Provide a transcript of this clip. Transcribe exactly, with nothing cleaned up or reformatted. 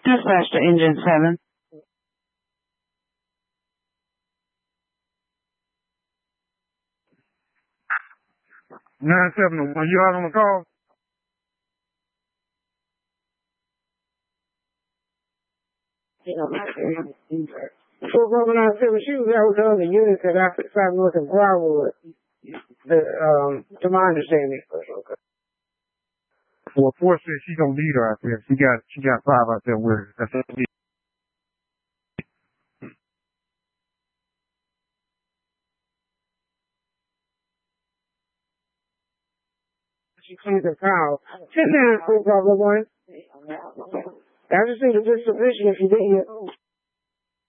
Dispatch to engine seven. Nine seven one. You out on the call? Four Bravo nine seven. She was out with the other units at South North and Briarwood. The um, to my understanding. Okay. Well, four says she's gonna lead her out there. She got she got five out there with her. That's it. She cleans her cow. Sit down, Four Bravo one. I just think it's just sufficient if you didn't.